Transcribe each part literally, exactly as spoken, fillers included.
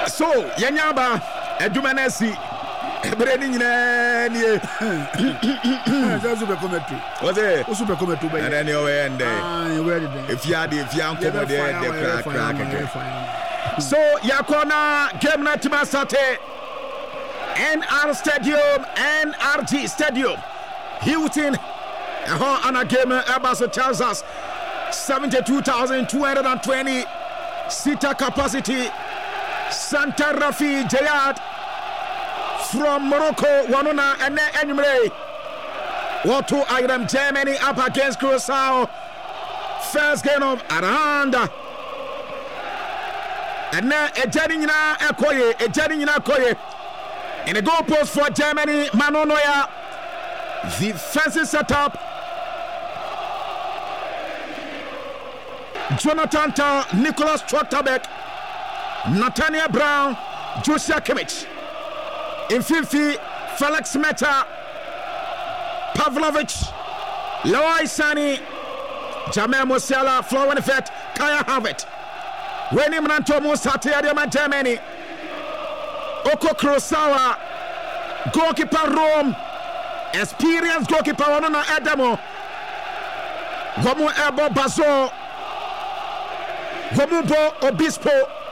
So Yanyaba Edumanesi Branding in any super commentary. was it? Super commentary. And then you end there. If you had if you are there, the crack crack. So Yakona game na Timasate N R Stadium, N R G Stadium, Hilton. And a game Abbas tells us seventy-two thousand two hundred twenty seater capacity. Santa Rafi Jayad from Morocco, Wanuna and Enumere. What two item Germany up against Curacao. First game of Aranda. And now a Jadina Akoye, a Jadina Akoye. And a goal post for Germany, Manonoya. Defensive setup. Jonathan Ta, Nicholas Trotterbeck, Nathaniel Brown, Joshua Kimmich. In Fifi, Felix Meta, Pavlovic, Loai Sani, Jamel Musiala, Florian Vet, Kaya Havertz. Wendy Manto Musati Adema Germany. Oko Kurosawa, goalkeeper Rome, experienced goalkeeper Onona Adamo. Gomu Ebo Bazo, Gomubo Obispo,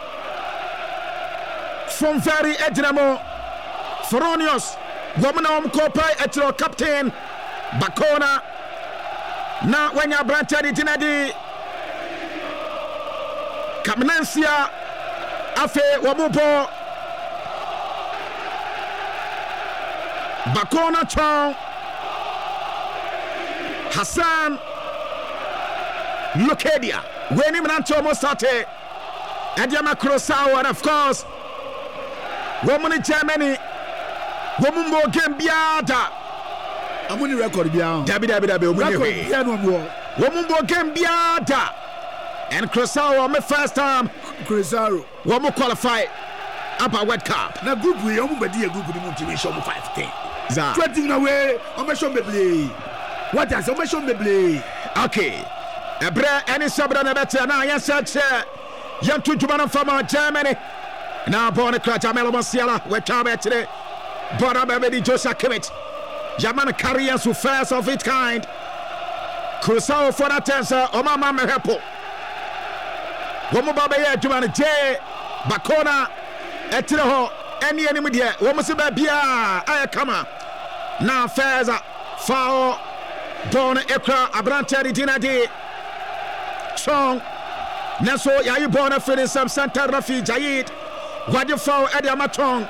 from very Edinamo, Feronius, Gomuna Omkopai, Etro Captain, Bakona, na Wenya Brantadi Dinadi, Kamnansia, Afe, Wamubo, Bakona Chong, Hassan, Locadia, Weni Manto Mosate, Adiama Kurosawa, and of course, woman in Germany, woman more game biada. I'm on the record, Bian. Dabi Dabi Dabi, woman more game biada. And Kurosawa, my first time, Kurosawa, one more qualify upper World Cup. Now, group we almost be a group with the motivation of five ten. twenty away, I'm a show me play. What does I'm a show me play? Okay. Ebra any sabra na better na yes search young to Jumana from Germany. Now born a crack Jamel Musiala we travel today. Bora baby Joshua Kimmich. Jamana carriers who first of its kind. Kurosawa for that answer Omama Mehepo. Womo baba ye Jumana J Bakona Etireho any enemy there. Womo siba bia aya kama. Now Feza foul born Ekra Abranteri Dinadi. Strong. Naso yayi born a feeling some Santa Rafi Jayid. Wadi foul Eddie Amatong.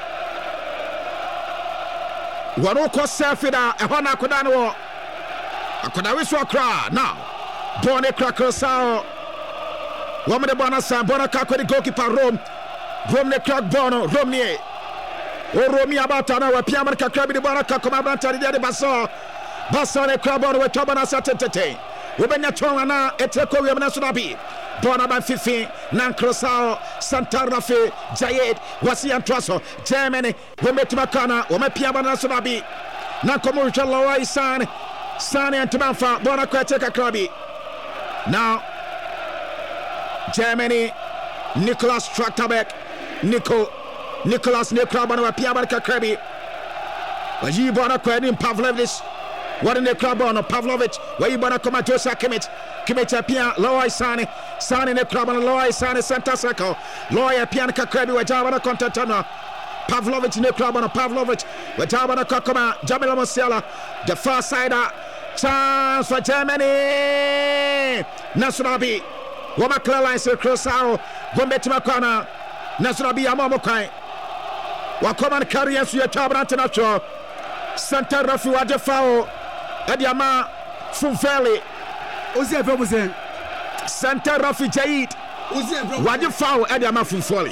Waroko Safida, a Hona Kodano. A Kodawiswa Kra now. Born a cracker sour. Woman the Bonasan, Bonaka, the goalkeeper Rome. Rome the crack Bono, Romney. O Romi Abatana, Piamaka Krabi, the Bonaka, Comabanta, the Basso. Basso, the Crabon, with Tobana Saturday. Ubenya Tongana, Eteko Yamanabi, Bonaban Fifi, Nan Kurosawa, Santa Rafi, Jayed, Wasian Traso, Germany, Womet Makana, Omepiabana Sunabi, Nakomu Lawai San, Sani and Tamanfa, Bonaqueteka Krabi. Now, Germany, Nicholas Trotterbeck, Nico, Nicholas Nikrabana, Piabaka Krabi, Waji Bonaquedim Pavlovich. What in the club on Pavlovic, where you wanna come at Joshua Kimmich, Kimmich Pian, Loy Sani, Sani in the club on Loy Sani, Santa Seco, Loy Pianca Krabi, where Javana Contatana, Pavlovic in the club on Pavlovic, where Javana Kokoma, Jamila Musiala, the first sider, chance for Germany, Nasrabi, Womakla Lines, Kurosawa, Gombetimacana, Nasrabi Amamokai, Wakoman carriers, your Taban International, Santa Rafi Wajafao. Adiama from Valley. Ozia Bobuzen Santa Rafi Jayid. Wadi foul Adiama from Folly.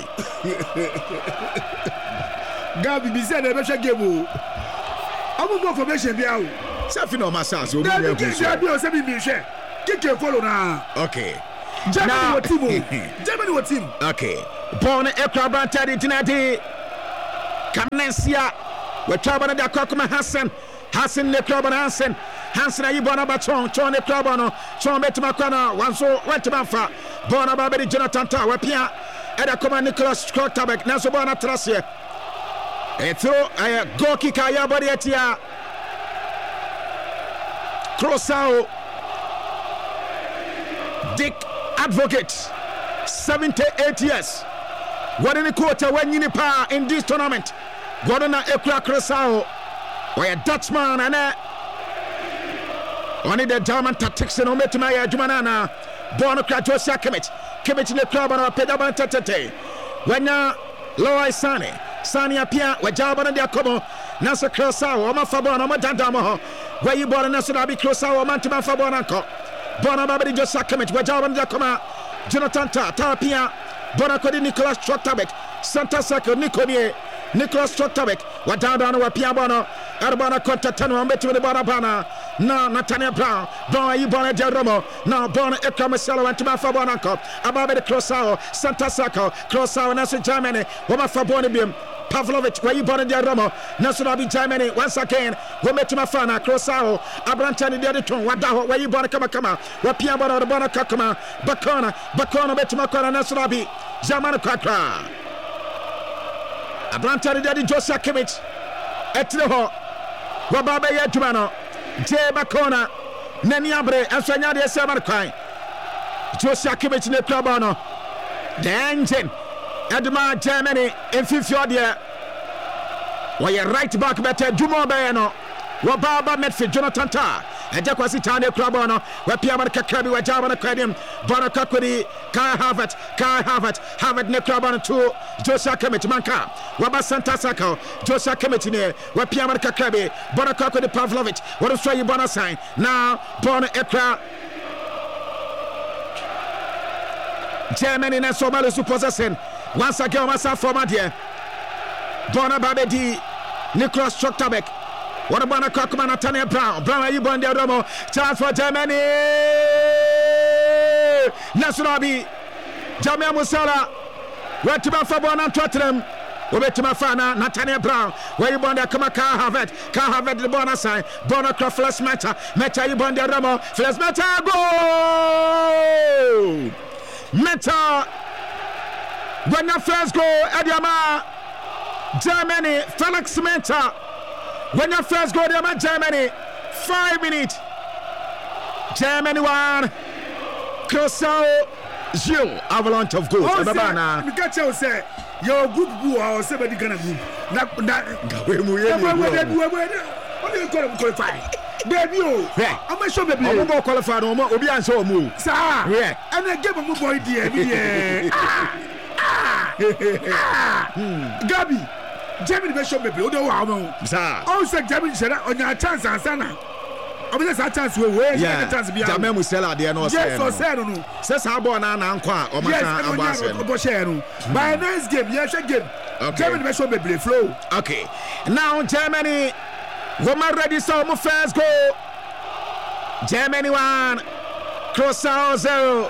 Gabi Bizet, a better game. I will go for Mission Biao. Safino Massas will be share. Get your follow now. Okay. Germany team. Germany team. Okay. Born Ekrabran Tadi Tinati. Kamnesia. We're talking about Kokoma Hassan. Hassan the club on Hansen. Hansen Ayibona Baton, Chon the club on Chon Betmakana, one so went to Manfa, Bona Baby Jonathan Tower, Pia, ɛda kɔma Nicholas Scotterbeck nanso bɔ na traseɛ ɛthro ɛyɛ goal kick a yɛabɔde atia Crosao Dick Advocate seventy-eight years what in the quarter when you pa in this tournament what on a Ekra Crosao or a Dutchman and a only the German tactics and Ometimaya Jumanana Bonocra Josia Kimmich Kimmich in the club on a Pedaban Tete when uh Loy Sani Sani appear where Jaban and Yacomo Nasa Crosao Oma Fabon Oma Dandamo where you born Nasa Abi Crosao Mantima Fabonanco Bona Babadi Josia Kimmich where Jaban Yacoma Jonathan Ta Tapia Bonacodi Nicholas Scotterbeck Santa Sacco Niconie Nicholas Scotterbeck what down down where Piabono Arbana Contatano and Betty with the Bonabana na Nathaniel Brown Bon Ibona Jeromo na Bon Ekramaselo and Tima Fabonanco Ababe de Crosao Santa Sacco Crosao Nasu Germany Woma Fabonibium Pavlovich where you born in Jeromo Nasu Germany once again Wometuma Fana Crosao Abrantani the other tone Wadaho where you born Kama Kama where Piabono the Bona Kakama Bakona Bakona Betuma Kona Nasurabi Jamana Kakra Abrantani the other Josia Kimmich Etleho Wababe Yajumano J Bakona Nani Abre and Sanya de Samarkai Josia Kimmich in the Clubano the engine Edma Germany in fifth year where you right back better Jumo Bayano Wababa Medford Jonathan Ta and Jakwasi Tane Clubano where Piaman Kakabi where Javana Kradim Bonakakuri Kai Harvard Kai Harvard Harvard Nekrabano to Josia Kimmich Manka Waba Santa Sako Josia Kimmich near where Piaman Kakabi Bonakakuri Pavlovich what is trying Bona sign now Bona Ekra Germany and Somali possessing once again myself for my dear Bona Babedi Nicholas Scotterbeck what about a Cockman Nathaniel Brown Brown you born there Romo chance for Germany Nasurabi Jamia Musala where to my Fabon and Tottenham over to my Fana Nathaniel Brown where you born there come a car Harvard car Harvard the Bona sign Bona Croft Flash Meta Meta you born there Romo Flash Meta goal Meta when the first goal Ediama Germany Felix Meta when the first goal Ediama Germany five minutes Germany one Crosao zero avalanche of goals oh say we catch you say your group go or somebody gonna group na na we mu ye we we what you call qualify baby oh I'm sure baby I'm go qualify no mo obi answer omo sir yeah and the game mo boy there be there Gabi Germany be show baby o dey wa mo sir oh say Germany say on your chance answer na o be say chance we we yeah chance be Jamel Musela there no say yes so say no say say ball na na nko a o ma kan abase no go share no by next game yeah share game Germany be show baby flow okay now Germany woman ready so mo first goal Germany one Crosao zero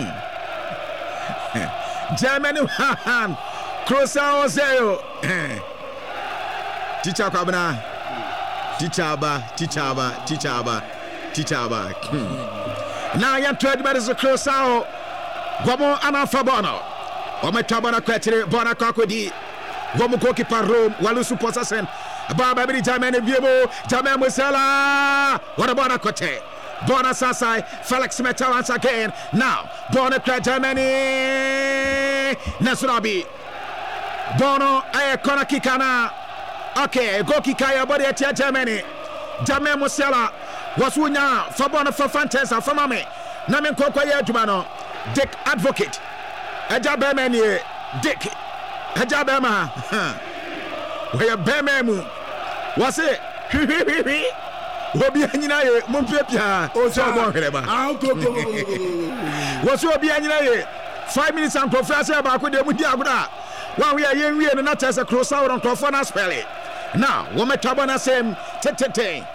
Germany one Crosao zero Teacher Kabana Teacher Ba Teacher Ba Teacher Ba Teacher Ba now you trade by the Crosao Gomo Anafabono Ome Tabana Quetri Bona Kakodi Gomo goalkeeper Rome Walusu Possession Baba Bidi Germany Biebo Jamel Musela what about a Cote Bona Sasai Felix Meta once again now Bona Cra Germany Nasurabi Bono a corner kikana okay go kikaya body at Germany Jamel Musela was winya Fabona for Fantasy for Mame Namen Kokoya Jumano Dick Advocate Eja Bemani Dick Eja Bema where Bememu was it Obi anyina ye mompia o so mo hwereba ah go go wo so obi anyina ye five minutes and conference ba ko de mu di agoda wa we ye nwie no na tese Crosao on crofo na spell now wo metabo na sem tetete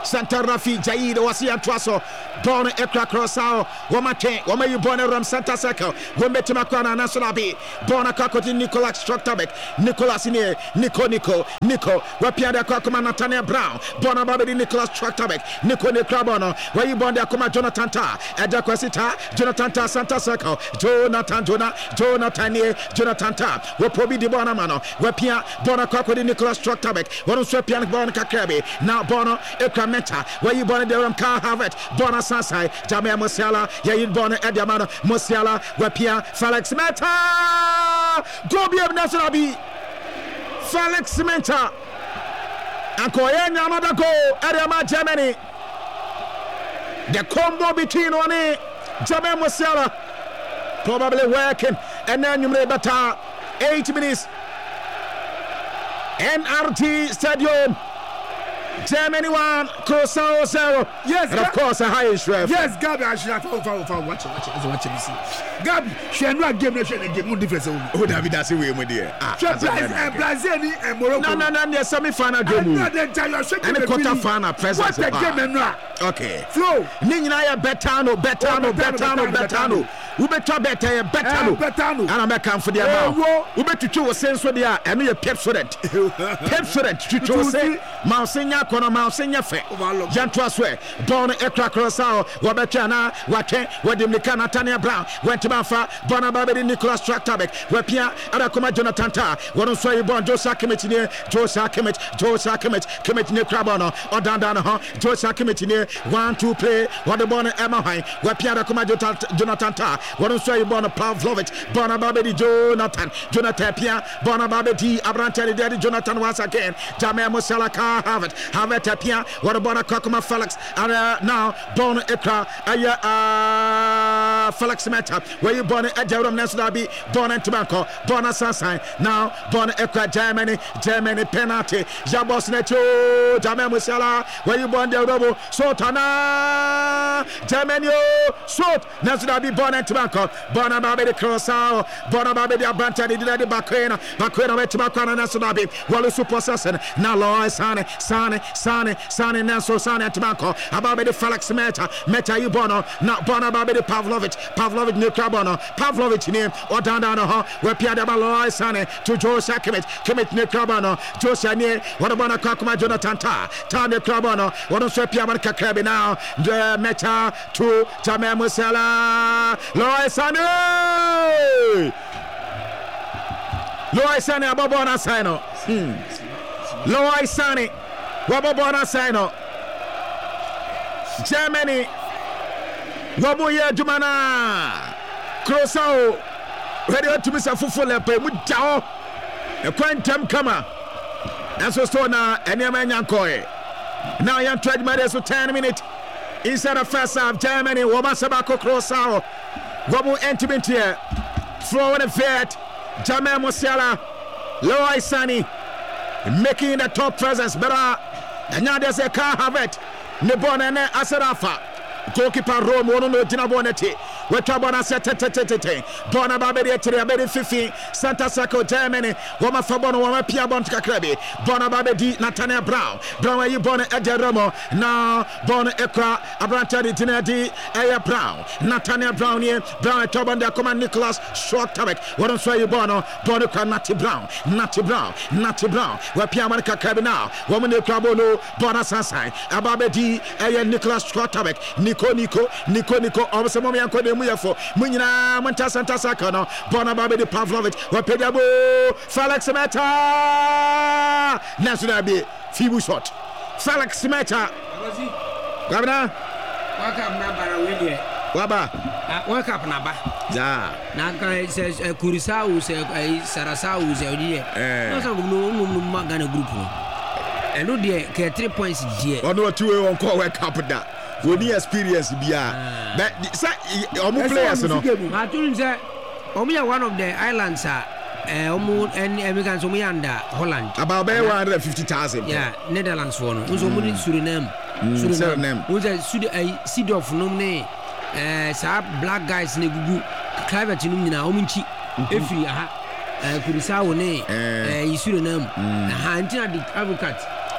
Santa Rafi Jaid Wasia Twaso Born Ekra Crossao Wamake Wamayu Born Ram Santa Circle Wemetimakwana Nasolabi Born Kakoti Nicolas Structabek Nicolas Ine Nico Nico Nico Wapiada Kakuma Natania Brown Born Babidi Nicolas Structabek Nico Nikrabono where you born the Akuma Jonathan Ta Edda Kwasita Jonathan Ta Santa Circle Jonathan Jonah Jonathan Jonathan Ta Wapobi di Bona Mano Wapia Born Kakoti Nicolas Structabek One Swepian Born Kakrabi now Bono Ekra where you born the Ram Car Harvard, Bona Sansai, Jamia Musiala, Yayin Bona Ediamana, Musiala, Wapia, Felix Meta, Gobi Nasonabi, Felix Meta, and Koyen another goal, Ediama Germany. The combo between one Jamia Musiala, probably working, and then you may better eight minutes. N R T Stadium. Germany one, Crossao zero. Yes, and of course a high ref. Yes, Gabi, I should have found found watch it, watch it, watch it. Gabi, she not game, she not game, no difference. Who David that's away with dear. Brazil and Morocco. No, no, no, there's semi-final game. And the quarter-final presence. What the game okay. Flow. Ninja Betano, Betano, Betano, Betano. We better better, Betano, Betano. And I'm back for the amount. We better to a sense with the and we a pep for that. Pep for that. To say, Mousinia. Kono Mousinia Fe, Jantua Swe, Born Ekra Crossao, Wabachana, Wake, Wadimika Natania Brown, went to Bafa, Bonababedi Nicolas Tractabek, Wapia, Adakuma Jonathan Ta, one of Sway Bon, Josa Kimitine, Josa Kimit, Josa Kimit, Kimit Nikrabono, or Dandana, Josa Kimitine, one, two play, what the Bonner Emma High, Wapia Adakuma Jonathan Ta, one of Sway Bon, Pavlovich, Bonababedi Jonathan, Jonathan Pia, Bonababedi, Abranteli Daddy Jonathan once again, Jamia Musala Car Harvard. Have a tapia, what about a Kakuma Felix, and uh, now Bon Ekra, uh, Felix Meta, where you born at Jerome Nesdabi, born in Tobacco, Bona Sansai, now Bon Ekra, Germany, Germany penalty, Jabos Neto, Jamel Musala, where you born the Robo, Sotana, Germany, Sot, Nesdabi, born in Tobacco, Bona Baby Crossao, Bona Baby Abantani, the Baquena, Baquena, Tobacco, and Nesdabi, Wallu Supersession, now Lois Sane, Sane. Sane, Sane, Nanso, Sane, Tobacco, about the Felix Meta, Meta Ubono, not Bona Baby Pavlovich, Pavlovich Nikrabono, Pavlovich name, or Dandana, where Pierre Baloy Sane, to Joe Sakimit, Kimit Nikrabono, Josane, what about a Kakuma Jonathan Ta, Ta Nikrabono, what on Swepiaman Kakrabi now, the Meta to Jamel Musala, Loy Sane, Loy Sane, Ababona Sano, Loy Sane. Wababona Sino Germany Wabuya Jumana Crossao ready to miss a full lepe Mujao a quantum kama that's what's on now and your man Yankoy. Now you tried my so ten minutes inside the first half. Germany Wamasabako Crossao Wabu intimate here throwing a vet Jamel Musiala Loai Sani making the top presence better. And now there's a car have it. Nebonene Asarafa. Goalkeeper Rome, one no dinner bonnet. We're talking about Sete, Bona Babedi, Abedi Fifi, Santa Saco, Germany, Wama Fabono, Wama Piabon Kakrabi, Bona Babedi, Nathaniel Brown, Brown, you born at Romo, now Bona Ekra, Abrantari Dinadi, Aya Brown, Nathaniel Brown here, Brown, Toban, the command Nicholas, short topic, what on Sway Bono, Bono, Natty Brown, Natty Brown, Natty Brown, where Piaman Kakrabi now, Woman Krabono, Bona Sansai, Ababedi, Aya Nicholas, short topic, Nico Nico, Nico Nico, almost a moment. For Munina Monta Santa Sacano, Bona Baby Pavlovich, Wapedabo, Felix Meta, Nasurabi, Fibu shot, Felix Meta, Governor, Walk up number, Waba, walk up number. Ja, Naka says Curisa, Sarasa, who's a year. No, Magana group. And no dear, care three points, dear. Or no two on call wake up with that. We need experience bia but omo players no I told him say omo one of the islands are omo and Americans omo under Holland about one hundred fifty thousand yeah Netherlands for no so omo in Suriname Suriname we say sud seed of no ne eh sa black guys ne gugu climate no nyina omo nchi efi aha Curisa wo ne eh Suriname ha ntina the advocate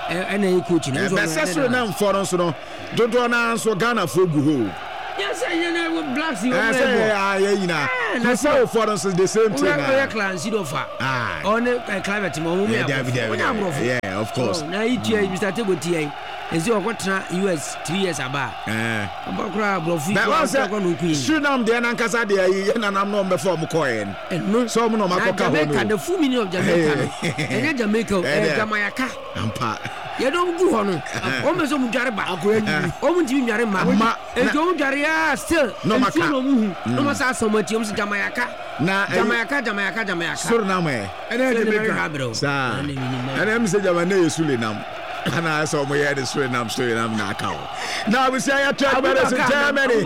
and then coaching. Suriname for us, no. Don't want to answer Ghana for Guho. Yes, I know blacks. I say, ah, yeah, you know. That's how for us is the same thing. We are clans, you know, ah, on a climate, yeah, of course. Now, each year you started with T A. And so, what U S three years about? Eh, about crab of Suriname, the Nankasa, the and I'm not before McCoy. And no, so no, Jamaica, the full meaning of Jamaica, and then Jamaica, Jamaica, and part. You don't go on. Almost on Jarba, almost in Jarima, and don't Jaria still. No, no, must ask so much. Jamaica, Jamaica, Jamaica, Jamaica, Suriname, and then Jamaica, and I'm saying Suriname. And I saw my head is Suriname, Suriname, Nakao. Now we say I try better in Germany.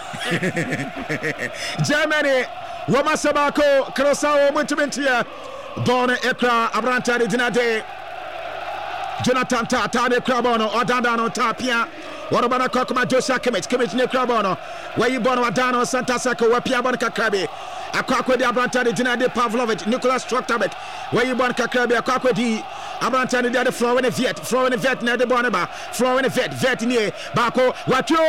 Germany, Roma Sabako, Krosao, Muntimentia, Born Ekra, Abranta, Dinade, Jonathan Tata, Crabono, Odandano, Tapia. What about a cockma, Joshua Kimmich, Kimmich, Necrabono, where you born Adano, Santa Saco, Wapia Bonica Krabi, a cock with the Abranta, Dinade, Pavlovich, Nicholas Troktabek, where you born Kakrabi, a cock with the Abranta, the floor in the Viet, floor in the Viet, near the Bonaba, floor in the Viet, Viet near Bako, what you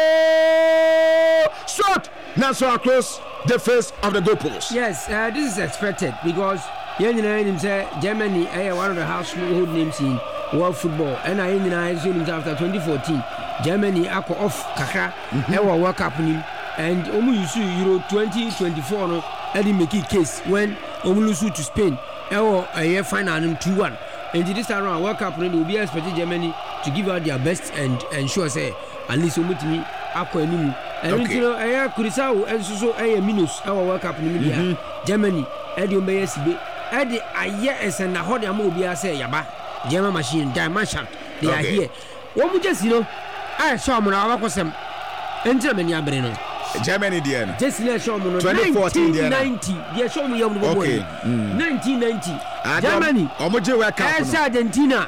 shot. Now so close the face of the goalpost. Yes, uh, this is expected because Germany is one of the household names in world football, and I in after twenty fourteen. Germany are off Kaka, our World Cup, and Omu Euro twenty twenty-four. No, Eddie make it case when Omu to Spain, our a year final two one. And this time around World Cup, we will be expecting Germany to give out their best and ensure say at least Omutimi Aqua Nimu. And you know, I Kurisao and so a minus our World Cup in India, Germany, Eddie Omayasibe, Eddie Aya and a hot Amobia say Yaba, German machine, Dimension, they are here. What would just you know? I saw Mona and Germany Abreno. Germany, dear. Just let show me twenty fourteen, ninety. Yes, show me your okay. nineteen ninety. Germany. Omoji World Cup. As Argentina.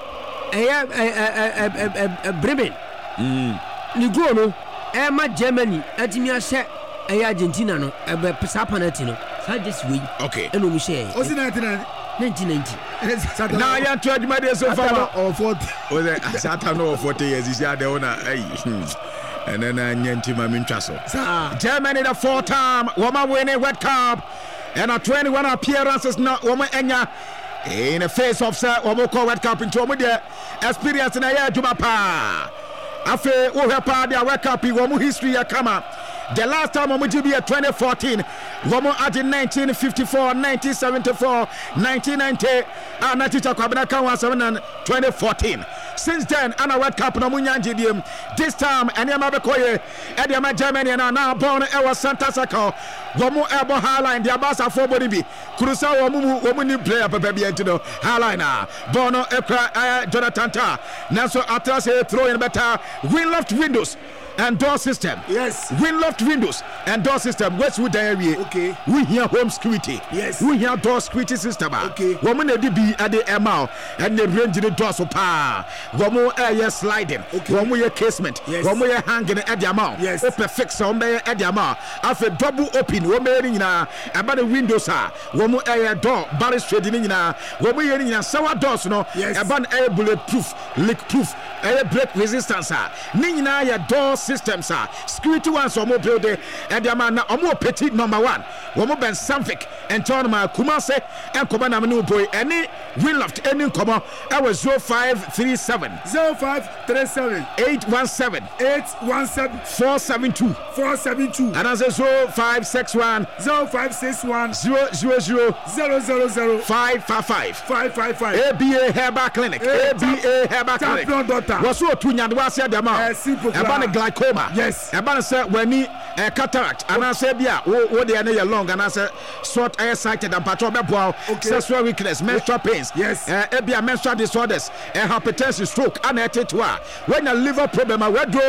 A Bremen. Ligono. Emma Germany. Atimia set a Argentina. No, a Pesapanatino. So this week. Okay. And we share. What's in nineteen ninety? Now you are twenty minutes so far. Or forty. Was it Saturn or forty years? Is the owner? And then I need to my Germany the fourth time, woman winning World Cup, and a twenty-one appearances now, woman Enya in the face of Sir Omoko World Cup in Tomodia experience in a year to my pa. After Ohepa, their World Cup in Womu history, Kama. The last time Womu G B at twenty fourteen, Womu at in nineteen fifty-four, nineteen seventy-four, nineteen ninety, and Natita Kwabena was twenty fourteen. Since then, Anna World Cup no Munyanjidium. This time, and Yamabakoye, Ediama Germany, and now born Ewa Santa Sako, Womu Ebo Highline, the Abasa for Bodibi, Kurusa Womu, Womuni player, Baby Antino, Highliner, Bono Ekra, Jonathan Ta, Naso Atase, throw in better, win left windows. And door system. Yes. Win left windows and door system. Westwood area. Okay. We hear home security. Yes. We hear door security system. Okay. Woman they be at the M R and they range the doors so power. Woman air sliding. Okay. Woman your casement. Yes. Woman your hanging at the amount. Yes. Open fix on there at the amount. After double open. Woman in a about the windows are. Woman air door balustrade in a. Woman in a sour doors no. Yes. About air bulletproof, leak proof, air break resistance. Nina your door systems are security ones or more building and the man or more petit number one. One more Ben Samvik and Tonma Kumase and Komana Manu boy any win left any comma. I was zero five three seven zero five three seven eight one seven eight one seven four seven two four seven two and as a zero five six one zero five six one zero zero zero zero zero zero five five five five five five A B A Herbal Clinic A B A Herbal Clinic. What's what to Nyadwasi Adama? About glaucoma. Yes. About say when he a cataract and I say bia wo dey na long and I say short eye sighted and patrol beboa sexual weakness menstrual pains. Yes. Eh e bia menstrual disorders eh hypertension stroke and etwa when a liver problem we do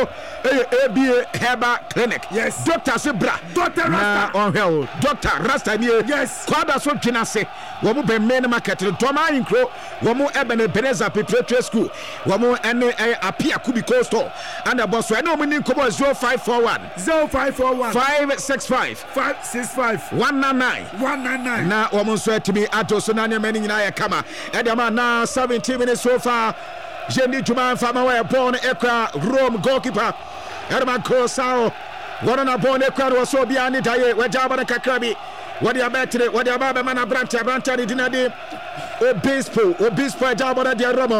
A B A Herbal Clinic. Yes. Doctor Sebra Doctor Rasta on hell Doctor Rasta ni yes kwada so twina se wo mo be main market do ma inkro wo mo ebene Beneza Preparatory School wo mo ene apia kubi coastal and the boss we no mo ni kobo zero five four one zero five four one five six five five six five one nine nine one nine nine na wo mo so atimi ato so na ne mani nyina ya kama e de ma na seventeen minutes so far Jendi Juma Fama were born Ekra Rome goalkeeper. Herman Kosao. One on a born Ekra was so beyond it. Where Jabba Kakrabi. What you bet it? What you about Mana Branta Branta Dinadi? Obispo, Obispo Jabba de Romo.